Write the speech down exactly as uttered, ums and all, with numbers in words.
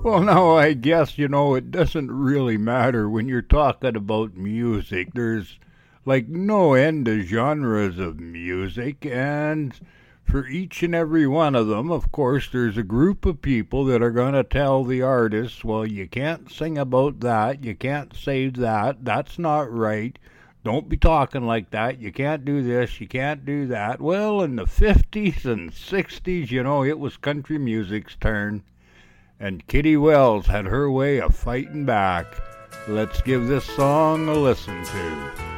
Well, now I guess, you know, it doesn't really matter when you're talking about music. There's like no end to genres of music, and for each and every one of them, of course, there's a group of people that are going to tell the artist, well, you can't sing about that, you can't say that, that's not right. Don't be talking like that. You can't do this. You can't do that. Well, in the fifties and sixties, you know, it was country music's turn. And Kitty Wells had her way of fighting back. Let's give this song a listen to.